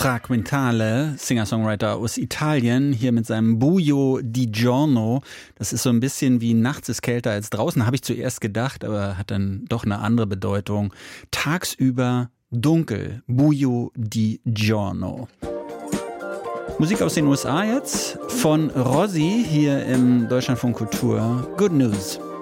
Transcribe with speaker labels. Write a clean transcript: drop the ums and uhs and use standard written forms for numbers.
Speaker 1: Fra Quintale, Singer-Songwriter aus Italien, hier mit seinem Buio di Giorno. Das ist so ein bisschen wie nachts ist kälter als draußen, habe ich zuerst gedacht, aber hat dann doch eine andere Bedeutung. Tagsüber dunkel, Buio di Giorno. Musik aus den USA jetzt von Rossi hier im Deutschlandfunk Kultur. Good News.